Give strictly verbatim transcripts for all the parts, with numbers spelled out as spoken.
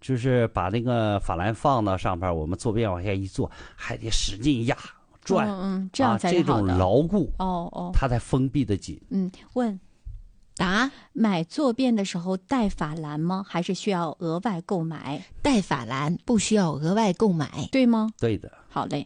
就是把那个法兰放到上边，我们坐便往下一坐，还得使劲压转， 嗯嗯，这样才是好的。 啊、这种牢固， 哦哦， 它才封闭的紧。 嗯，问。 答： 买坐便的时候带法兰吗？还是需要额外购买？ 带法兰不需要额外购买， 对吗？ 对的。 好嘞。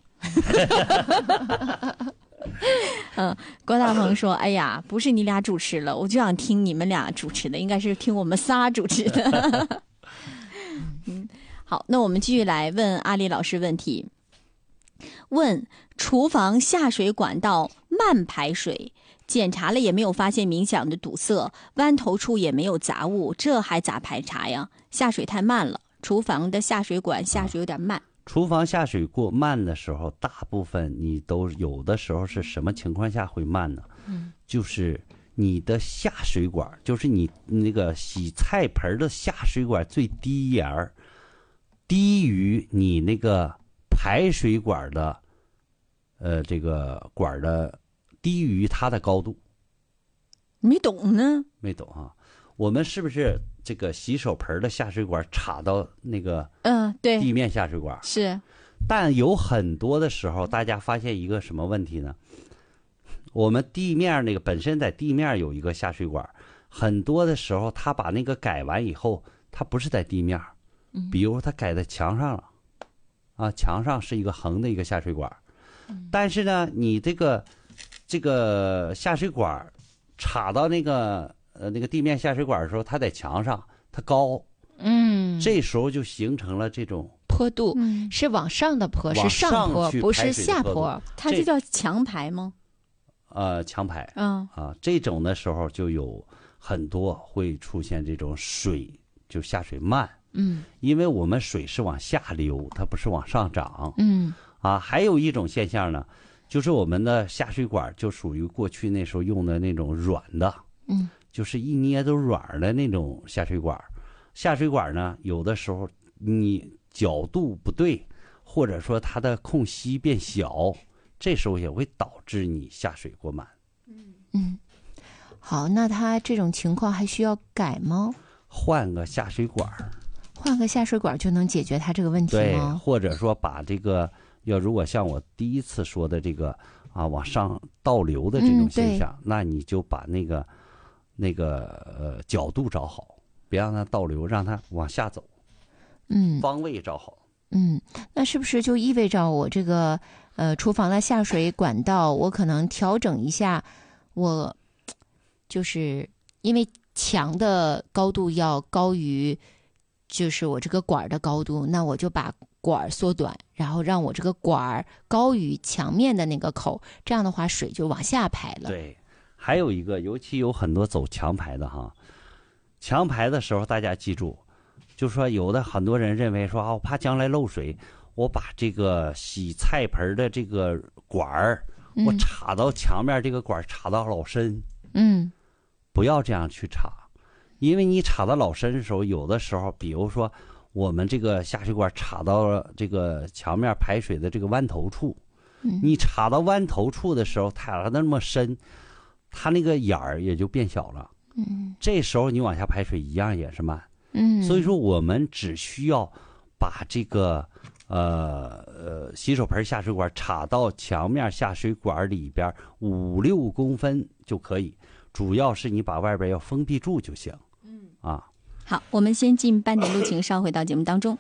嗯，郭大鹏说：“哎呀，不是你俩主持了，我就想听你们俩主持的，应该是听我们仨主持的。”嗯，好，那我们继续来问阿里老师问题。问：厨房下水管道慢排水。检查了也没有发现明显的堵塞，弯头处也没有杂物，这还咋排查呀？下水太慢了，厨房的下水管下水有点慢。啊、 厨房下水过慢的时候，大部分你都有的时候是什么情况下会慢呢？嗯，就是你的下水管，就是你那个洗菜盆的下水管最低沿儿，低于你那个排水管的，呃，这个管的。低于它的高度， 没懂呢？ 没懂啊！我们是不是这个洗手盆的下水管插到那个嗯对地面下水管？ 是， 但有很多的时候，大家发现一个什么问题呢？我们地面那个本身在地面有一个下水管，很多的时候他把那个改完以后，它不是在地面，比如他改在墙上了，啊，墙上是一个横的一个下水管，但是呢，你这个。这个下水管插到那个呃那个地面下水管的时候，它在墙上，它高， 嗯， 这时候就形成了这种坡度， 嗯、 是往上的坡，是上坡，不是下坡， 它这叫强排吗？ 呃，强排， 嗯啊，这种的时候就有很多会出现这种水就下水慢， 嗯， 因为我们水是往下流，它不是往上涨， 嗯， 啊，还有一种现象呢。就是我们的下水管就属于过去那时候用的那种软的， 嗯， 就是一捏都软的那种下水管。下水管呢，有的时候你角度不对，或者说它的空隙变小，这时候也会导致你下水过慢。 嗯嗯，好，那它这种情况还需要改吗？ 换个下水管， 换个下水管就能解决它这个问题吗？ 对，或者说把这个。要如果像我第一次说的这个啊往上倒流的这种现象，嗯、那你就把那个那个呃角度找好，别让它倒流，让它往下走， 嗯， 方位找好。 嗯，那是不是就意味着我这个呃厨房的下水管道，我可能调整一下，我就是因为墙的高度要高于就是我这个管的高度，那我就把管缩短，然后让我这个管高于墙面的那个口，这样的话水就往下排了。 对，还有一个，尤其有很多走墙排的哈，墙排的时候大家记住，就说有的很多人认为说啊，我怕将来漏水，我把这个洗菜盆的这个管儿，我插到墙面，这个管插到老深， 嗯， 不要这样去插，因为你插到老深的时候，有的时候，比如说。我们这个下水管插到了这个墙面排水的这个弯头处， 嗯、 你插到弯头处的时候，它那么深，它那个眼儿也就变小了。 嗯， 这时候你往下排水一样也是慢。 嗯， 所以说我们只需要把这个呃呃洗手盆下水管插到墙面下水管里边五六公分就可以，主要是你把外边要封闭住就行。 嗯啊。 好，我们先进半点路情，稍回到节目当中。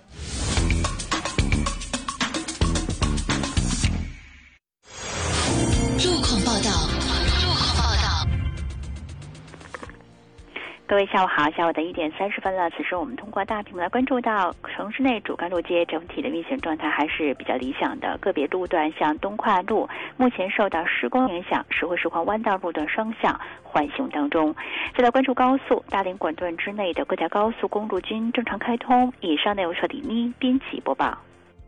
路况报道，路况报道。 各位下午好，下午的一点三十分了。此时我们通过大屏幕来关注到城市内主干路街整体的运行状态还是比较理想的，个别路段像东跨路目前受到施工影响，石灰石环弯道路段双向缓行当中。再来关注高速，大连管段之内的各条高速公路均正常开通。以上内容彻底咪编辑播报。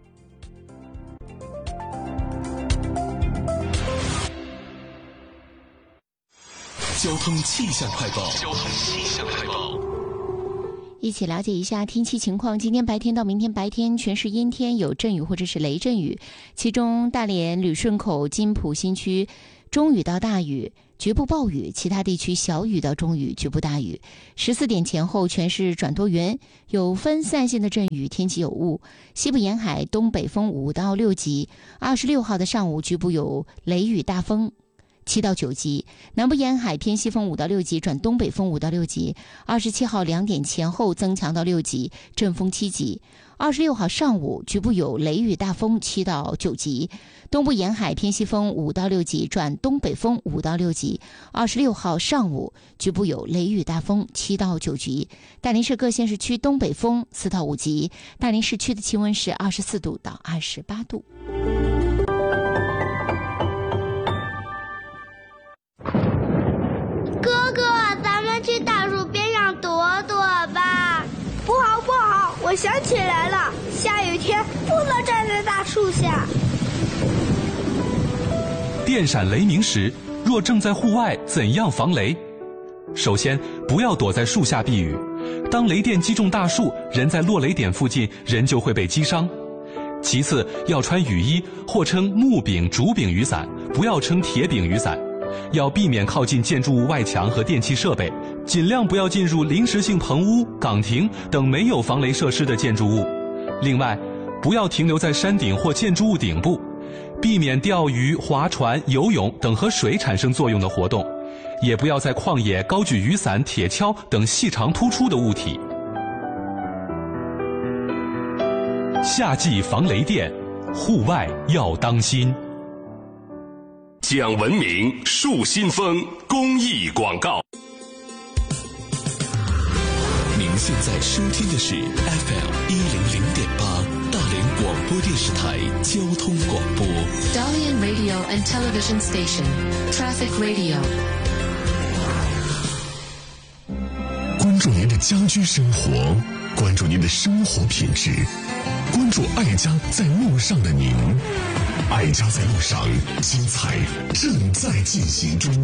交通气象快报，交通气象快报。 一起了解一下天气情况。今天白天到明天白天全是阴天，有阵雨或者是雷阵雨，其中大连旅顺口金浦新区中雨到大雨， 局部暴雨，其他地区小雨到中雨，局部大雨。十四点前后全市转多云，有分散性的阵雨，天气有雾。西部沿海东北风五到六级。二十六号的上午局部有雷雨大风，七到九级。南部沿海偏西风五到六级转东北风五到六级。二十七号两点前后增强到六级，阵风七级。二十六号上午局部有雷雨大风七到九级。东部沿海偏西风五到六级转东北风五到六级。二十六号上午局部有雷雨大风七到九级。大连市各县市区东北风四到五级。大连市区的气温是二十四度到二十八度。 哥哥，咱们去大树边上躲躲吧。不好不好，我想起来了，下雨天不能站在大树下。 电闪雷鸣时，若正在户外，怎样防雷？首先，不要躲在树下避雨。当雷电击中大树，人在落雷点附近，人就会被击伤。其次，要穿雨衣，或称木柄、竹柄雨伞，不要称铁柄雨伞。要避免靠近建筑物外墙和电气设备，尽量不要进入临时性棚屋、岗亭等没有防雷设施的建筑物。另外，不要停留在山顶或建筑物顶部，避免钓鱼、划船、游泳等和水产生作用的活动，也不要在旷野高举雨伞、铁锹等细长突出的物体。夏季防雷电，户外要当心。 讲文明树新风公益广告。 您现在收听的是 F M 一零零点八大连广播电视台交通广播。 Dalian Radio and Television Station, Traffic Radio。 关注您的家居生活，关注您的生活品质，关注爱家在路上的您。爱家在路上，精彩正在进行中。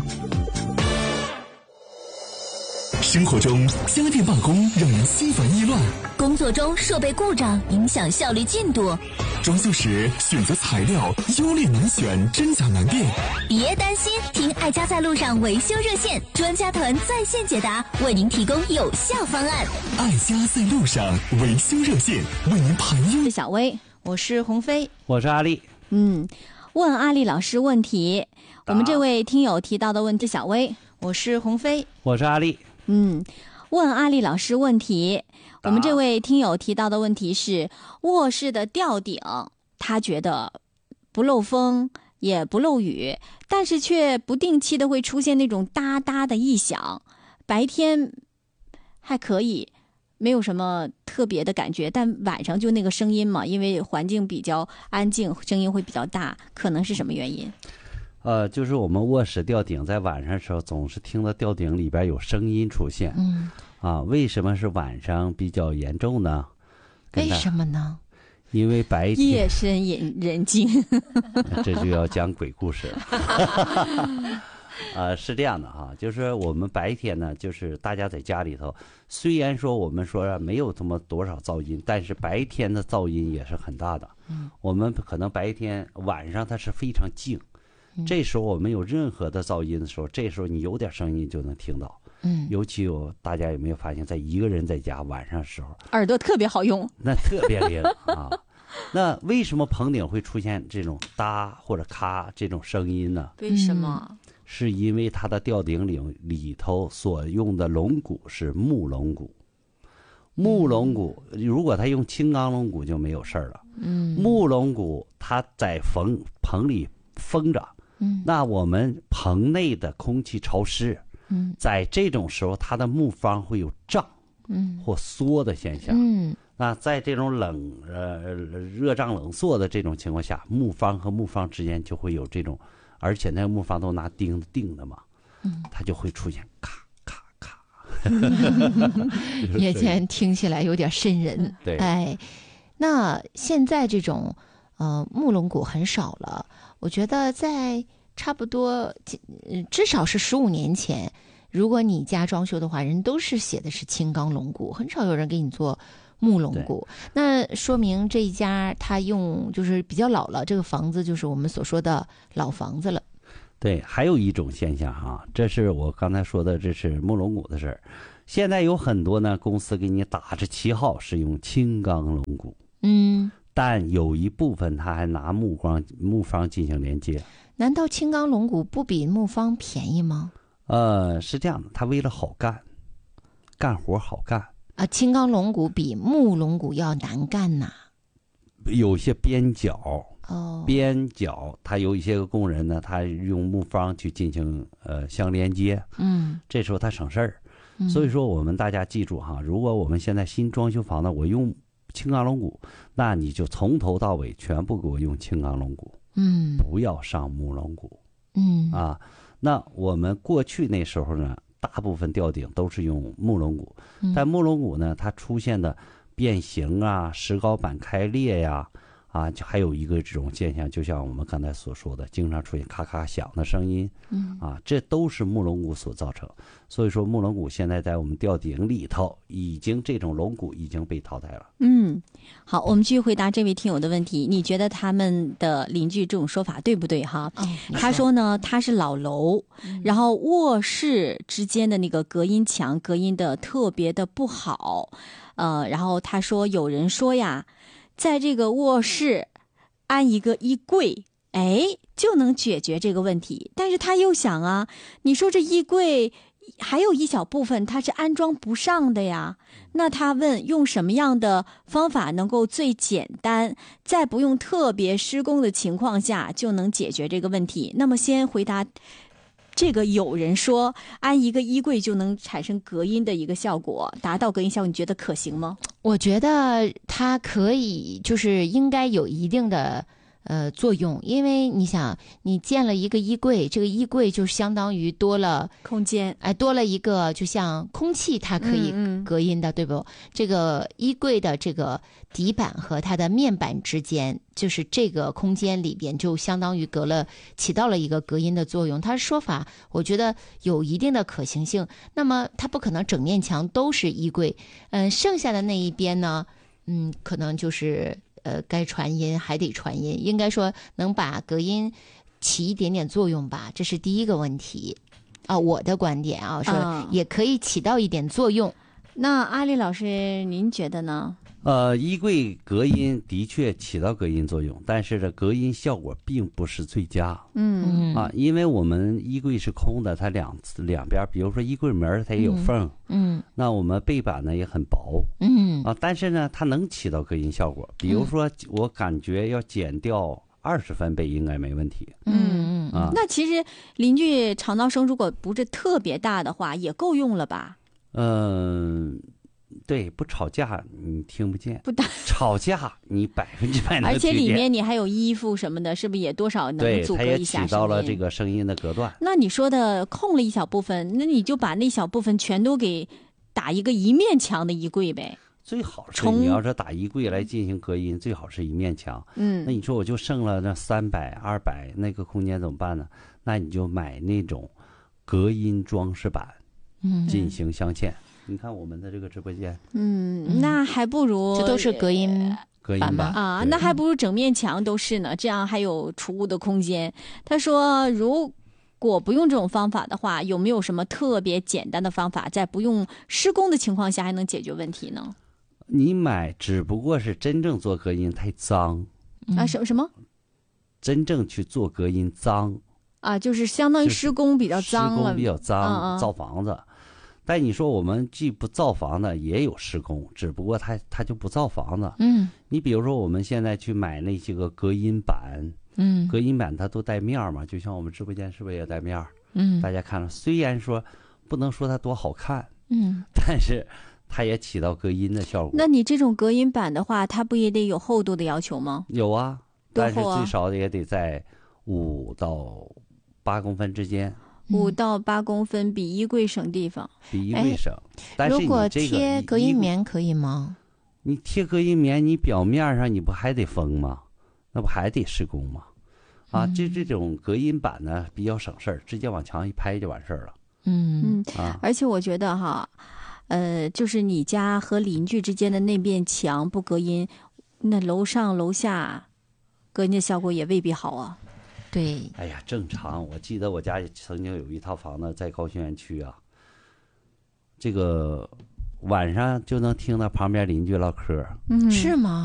生活中家电罢工让人心烦意乱， 工作中设备故障影响效率进度， 装修时选择材料优劣难选，真假难辨。 别担心，听爱家在路上维修热线，专家团在线解答，为您提供有效方案。 爱家在路上维修热线，为您排忧。 是小薇， 我是鸿飞， 我是阿丽。 嗯，问阿丽老师问题。我们这位听友提到的问题，小薇， 我是鸿飞， 我是阿丽。 嗯，问阿丽老师问题。我们这位听友提到的问题是卧室的吊顶，他觉得不漏风也不漏雨，但是却不定期的会出现那种哒哒的异响，白天还可以没有什么特别的感觉，但晚上就那个声音嘛，因为环境比较安静，声音会比较大，可能是什么原因？ 呃，就是我们卧室吊顶在晚上的时候总是听到吊顶里边有声音出现。 嗯， 啊，为什么是晚上比较严重呢？ 为什么呢？ 因为白天夜深人人静， 这就要讲鬼故事了。呃，是这样的哈，就是我们白天呢，就是大家在家里头，虽然说我们说没有这么多少噪音，但是白天的噪音也是很大的。 嗯， 我们可能白天晚上它是非常静，嗯、这时候我们有任何的噪音的时候，这时候你有点声音就能听到。 嗯， 尤其有大家有没有发现，在一个人在家晚上的时候， 耳朵特别好用， 那特别灵啊。那为什么棚顶会出现这种哒或者咔这种声音呢？ 为什么？ 嗯是因为它的吊顶里里头所用的龙骨是木龙骨，木龙骨如果它用青钢龙骨就没有事儿了。 嗯， 木龙骨它在棚棚里封着， 嗯， 那我们棚内的空气潮湿， 嗯， 在这种时候它的木方会有胀， 嗯， 或缩的现象， 嗯， 那在这种冷呃热胀冷缩的这种情况下，木方和木方之间就会有这种。而且那个木方都拿钉子钉的嘛， 嗯， 它就会出现咔咔咔， 也见听起来有点瘆人。 对， 哎，那现在这种呃木龙骨很少了，我觉得在差不多至少是十五年前，如果你家装修的话，人都是写的是青钢龙骨，很少有人给你做木龙骨，那说明这一家他用就是比较老了，这个房子就是我们所说的老房子了。 对，还有一种现象啊，这是我刚才说的，这是木龙骨的事儿。现在有很多呢公司给你打着旗号是用青钢龙骨， 嗯， 但有一部分他还拿木光木方进行连接。 难道青钢龙骨不比木方便宜吗？ 呃，是这样的，他为了好干，干活好干啊，青钢龙骨比木龙骨要难干呐。 有些边角， 哦， 边角，他有一些个工人呢，他用木方去进行呃相连接， 嗯， 这时候他省事儿。 嗯所以说，我们大家记住哈，如果我们现在新装修房子，我用青钢龙骨，那你就从头到尾全部给我用青钢龙骨， 嗯， 不要上木龙骨， 嗯啊。那我们过去那时候呢，大部分吊顶都是用木龙骨， 嗯但木龙骨呢，它出现的变形啊、石膏板开裂呀、啊，就还有一个这种现象，就像我们刚才所说的，经常出现咔咔响的声音， 嗯啊，这都是木龙骨所造成。所以说，木龙骨现在在我们吊顶里头，已经这种龙骨已经被淘汰了。 嗯，好，我们继续回答这位听友的问题。你觉得他们的邻居这种说法对不对哈？ 哦， 他说呢，他是老楼，然后卧室之间的那个隔音墙隔音的特别的不好，呃，然后他说有人说呀，在这个卧室安一个衣柜，哎，就能解决这个问题。但是他又想啊，你说这衣柜还有一小部分它是安装不上的呀，那他问用什么样的方法能够最简单，在不用特别施工的情况下就能解决这个问题。那么先回答这个，有人说安一个衣柜就能产生隔音的一个效果，达到隔音效果，你觉得可行吗？ 我觉得它可以，就是应该有一定的呃作用，因为你想，你建了一个衣柜，这个衣柜就相当于多了空间， 哎，多了一个就像空气，它可以隔音的， 嗯嗯对不？这个衣柜的这个底板和它的面板之间，就是这个空间里边就相当于隔了，起到了一个隔音的作用。他说法我觉得有一定的可行性。那么它不可能整面墙都是衣柜，嗯、呃，剩下的那一边呢，嗯，可能就是呃该传音还得传音，应该说能把隔音起一点点作用吧，这是第一个问题。啊，我的观点啊，说也可以起到一点作用。 嗯、那阿丽老师，您觉得呢？ 呃，衣柜隔音的确起到隔音作用，但是这隔音效果并不是最佳。 嗯啊，因为我们衣柜是空的，它两两边，比如说衣柜门它也有缝， 嗯， 那我们背板呢也很薄， 嗯啊，但是呢，它能起到隔音效果。比如说，我感觉要减掉二十分贝应该没问题。 嗯嗯啊， 那其实邻居吵闹声如果不是特别大的话，也够用了吧？ 嗯。对，不吵架你听不见， 不打吵架你百分之百能听见， 而且里面你还有衣服什么的，是不是也多少能阻隔一下声音？ 对，它也起到了这个声音的隔断。 那你说的空了一小部分，那你就把那小部分全都给打一个一面墙的衣柜呗。 最好是你要是打衣柜来进行隔音，最好是一面墙。 嗯， 那你说我就剩了那三百、二百，那个空间怎么办呢？那你就买那种隔音装饰板， 嗯， 进行镶嵌。你看我们的这个直播间， 嗯，那还不如这都是隔音隔音板啊，那还不如整面墙都是呢，这样还有储物的空间。他说，如果不用这种方法的话，有没有什么特别简单的方法，在不用施工的情况下还能解决问题呢？ 你买只不过是真正做隔音太脏啊，什么什么？ 真正去做隔音脏啊，就是相当于施工比较脏了， 施工比较脏， 嗯嗯造房子。但你说我们既不造房子，也有施工，只不过他他就不造房子。 嗯， 你比如说我们现在去买那些个隔音板， 嗯， 隔音板它都带面嘛，就像我们直播间是不是也带面？ 嗯， 大家看了，虽然说不能说它多好看， 嗯， 但是它也起到隔音的效果。 那你这种隔音板的话，它不也得有厚度的要求吗？ 有啊，但是多厚啊？ 最少也得在五到八公分之间。 五到八公分，比衣柜省地方， 比衣柜省。但是如果你这个贴隔音棉可以吗？ 你贴隔音棉，你表面上你不还得封吗？那不还得施工吗？啊，这这种隔音板呢比较省事儿，直接往墙一拍就完事儿了。 嗯嗯啊， 而且我觉得哈，呃，就是你家和邻居之间的那面墙不隔音，那楼上楼下隔音的效果也未必好啊。 对， 哎呀，正常。我记得我家曾经有一套房子在高新园区啊，这个晚上就能听到旁边邻居唠嗑， 嗯， 是吗？